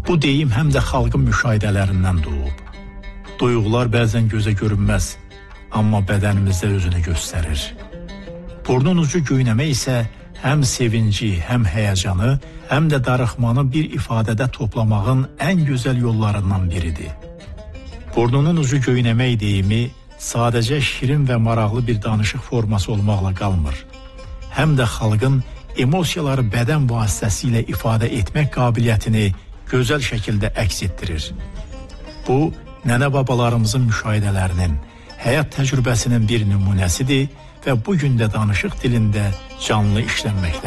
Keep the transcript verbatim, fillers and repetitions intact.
Bu deyim həm də xalqın müşahidələrindən doğub. Duyğular bəzən gözə görünməz, amma bədənimizdə özünü göstərir. Burnun ucu göynəmə isə həm sevinci, həm həyəcanı, həm də darıxmanı bir ifadədə toplamağın ən gözəl yollarından biridir. Burnunun ucu göynəmək deyimi sadəcə şirin və maraqlı bir danışıq forması olmaqla qalmır. Həm də xalqın emosiyaları bədən vasitəsilə ifadə etmək qabiliyyətini gözəl şəkildə əks etdirir. Bu, nənə-babalarımızın müşahidələrinin, həyat təcrübəsinin bir nümunəsidir və bugün də danışıq dilində canlı işlənməkdədir.